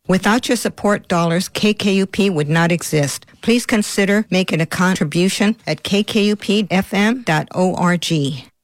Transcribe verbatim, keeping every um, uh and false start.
Without your support dollars, K K U P would not exist. Please consider making a contribution at k k u p f m dot org.